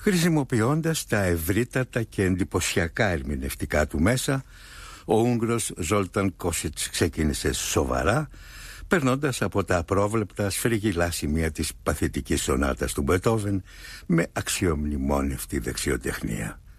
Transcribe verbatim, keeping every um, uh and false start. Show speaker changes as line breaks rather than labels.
Χρησιμοποιώντας τα ευρύτατα και εντυπωσιακά ερμηνευτικά του μέσα, ο Ούγγρος Ζόλταν Κόσιτς ξεκίνησε σοβαρά, περνώντας από τα απρόβλεπτα σφριγγυλά σημεία της παθητικής σονάτας του Μπετόβεν με αξιομνημόνευτη δεξιοτεχνία.